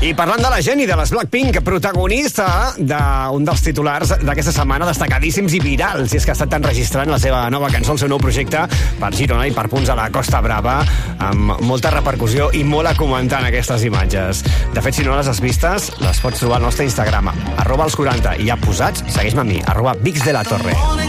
I parlant de la Jennie, de les Blackpink, protagonista d'un dels titulars d'aquesta setmana, destacadíssims i virals, i és que ha estat enregistrant la seva nova cançó, el seu nou projecte, per Girona i per punts a la Costa Brava, amb molta repercussió i molt a comentar en aquestes imatges. De fet, si no les has vistes, les pots trobar al nostre Instagram, @els40, i ja posats, segueix-me a mi, @VixDelaTorre.